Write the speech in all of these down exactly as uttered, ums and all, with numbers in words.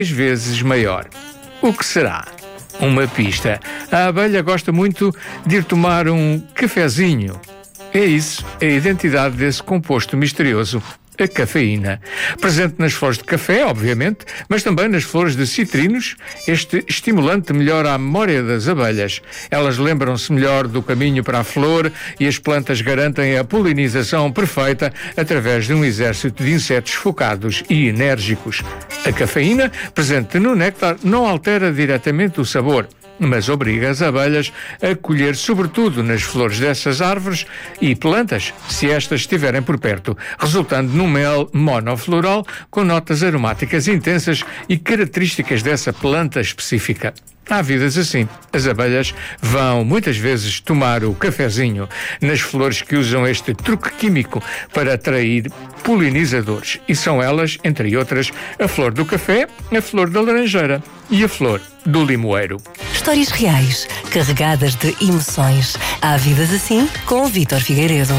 vezes maior. O que será? Uma pista. A abelha gosta muito de ir tomar um cafezinho. É isso, a identidade desse composto misterioso, a cafeína. Presente nas flores de café, obviamente, mas também nas flores de citrinos, este estimulante melhora a memória das abelhas. Elas lembram-se melhor do caminho para a flor e as plantas garantem a polinização perfeita através de um exército de insetos focados e enérgicos. A cafeína, presente no néctar, não altera diretamente o sabor, mas obriga as abelhas a colher sobretudo nas flores dessas árvores e plantas, se estas estiverem por perto, resultando num mel monofloral com notas aromáticas intensas e características dessa planta específica. Há vidas assim. As abelhas vão muitas vezes tomar o cafezinho nas flores que usam este truque químico para atrair polinizadores. E são elas, entre outras, a flor do café, a flor da laranjeira e a flor do limoeiro. Histórias reais, carregadas de emoções. Há vidas assim com o Vítor Figueiredo.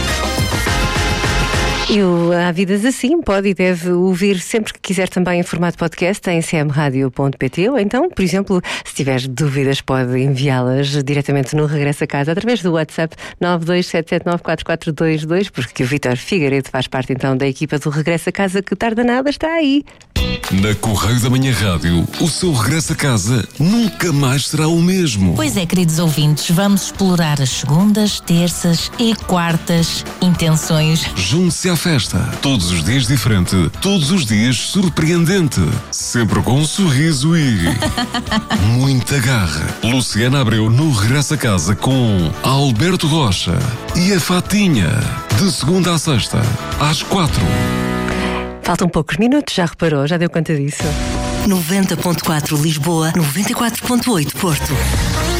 E o Há Vidas Assim pode e deve ouvir sempre que quiser também em formato podcast em c m radio ponto p t ou então, por exemplo, se tiver dúvidas pode enviá-las diretamente no Regresso a Casa através do WhatsApp nove dois sete sete nove quatro quatro dois dois, porque o Vítor Figueiredo faz parte então da equipa do Regresso a Casa que tarda nada está aí. Na Correio da Manhã Rádio, o seu regresso a casa nunca mais será o mesmo. Pois é, queridos ouvintes, vamos explorar as segundas, terças e quartas intenções. Junte-se à festa. Todos os dias diferente, todos os dias surpreendente. Sempre com um sorriso e muita garra. Luciana Abreu no Regresso a Casa com Alberto Rocha e a Fatinha. De segunda à sexta, às quatro. Faltam poucos minutos, já reparou? Já deu conta disso? noventa ponto quatro Lisboa, noventa e quatro ponto oito Porto.